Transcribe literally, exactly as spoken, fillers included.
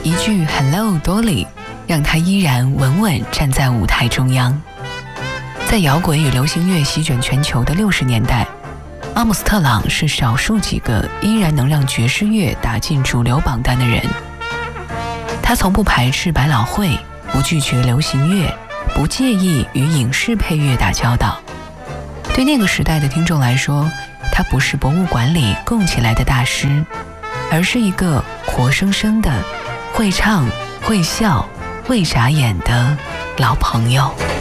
一句 Hello Dolly 让他依然稳稳站在舞台中央。在摇滚与流行乐席卷全球的六十年代，阿姆斯特朗是少数几个依然能让爵士乐打进主流榜单的人。他从不排斥百老汇，不拒绝流行乐，不介意与影视配乐打交道。对那个时代的听众来说，他不是博物馆里供起来的大师，而是一个活生生的会唱会笑会眨眼的老朋友。